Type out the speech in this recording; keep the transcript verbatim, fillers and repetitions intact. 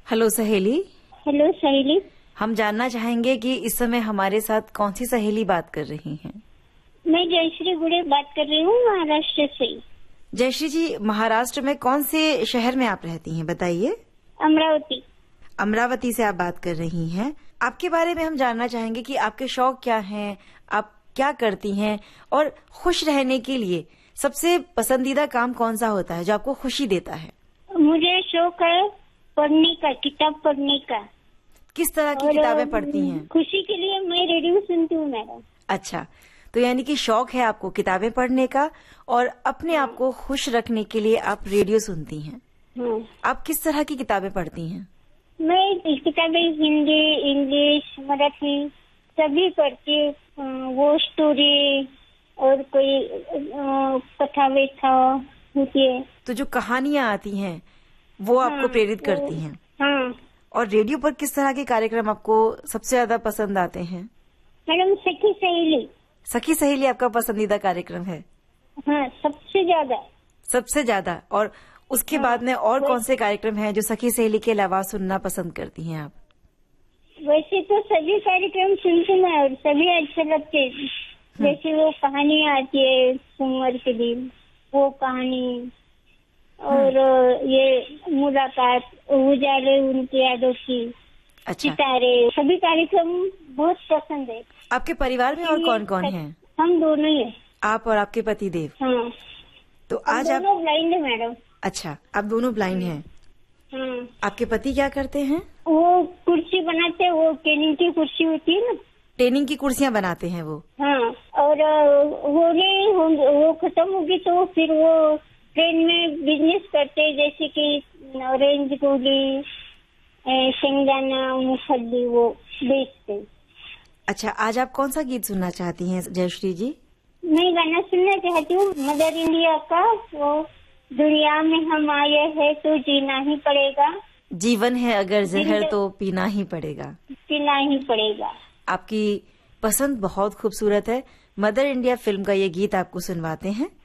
Hello सहेली। Hello सहेली। हम जानना चाहेंगे कि इस समय हमारे साथ कौन सी सहेली बात कर रही हैं। मैं जयश्री गुड़े बात कर रही हूँ महाराष्ट्र से। जयश्री जी, महाराष्ट्र में कौन से शहर में आप रहती हैं, बताइए। अमरावती। अमरावती से आप बात कर रही हैं। आपके बारे में हम जानना चाहेंगे कि आपके शौक क्या हैं, आप क्या करती हैं और खुश रहने के लिए सबसे पसंदीदा काम कौन सा होता है जो आपको खुशी देता है। मुझे शौक है पढ़ने का, किताब पढ़ने का। किस तरह की किताबें पढ़ती हैं? खुशी के लिए मैं रेडियो सुनती हूँ मैडम। अच्छा, तो यानी कि शौक है आपको किताबें पढ़ने का और अपने आप को खुश रखने के लिए आप रेडियो सुनती हैं। हाँ। आप किस तरह की किताबें पढ़ती हैं? मैं किताबें हिंदी, इंग्लिश, मराठी सभी पढ़ती हूँ। वो स्टोरी और कोई कथा व्यथा होती है तो जो कहानियाँ आती हैं वो हाँ, आपको प्रेरित करती हैं। हाँ। और रेडियो पर किस तरह के कार्यक्रम आपको सबसे ज्यादा पसंद आते हैं? मैडम सखी सहेली। सखी सहेली आपका पसंदीदा कार्यक्रम है? हाँ, सबसे ज्यादा। सबसे ज्यादा। और उसके हाँ, बाद में और कौन से कार्यक्रम हैं जो सखी सहेली के अलावा सुनना पसंद करती हैं आप? वैसे तो सभी कार्यक्रम सुनती मैं और सभी अच्छे लगते हैं। जैसे वो कहानी आती है सोमवार के दिन, वो कहानी और ये मुलाकात, उजाले उनकी यादों की, अच्छा, सितारे, सभी कार्यक्रम बहुत पसंद है। आपके परिवार में और कौन कौन हैं? हम दोनों ही है। आप और आपके पति देव? हाँ। तो आज आप दोनों ब्लाइंड है मैडम। अच्छा, आप दोनों ब्लाइंड हैं। हाँ। आपके पति क्या करते हैं? वो कुर्सी बनाते हैं, वो ट्रेनिंग की कुर्सी होती है ना, ट्रेनिंग की कुर्सियां बनाते हैं वो। हाँ। और वो नहीं वो खत्म होगी तो फिर वो ट्रेन में बिजनेस करते हैं, जैसे कि ऑरेंज गोली, शेंगदाना, मूंगफली वो बेचते। अच्छा, आज आप कौन सा गीत सुनना चाहती हैं जयश्री जी? मैं गाना सुनना चाहती हूँ मदर इंडिया का, वो दुनिया में हम आए हैं तो जीना ही पड़ेगा, जीवन है अगर जहर तो पीना ही पड़ेगा। पीना ही पड़ेगा। आपकी पसंद बहुत खूबसूरत है। मदर इंडिया फिल्म का ये गीत आपको सुनवाते हैं।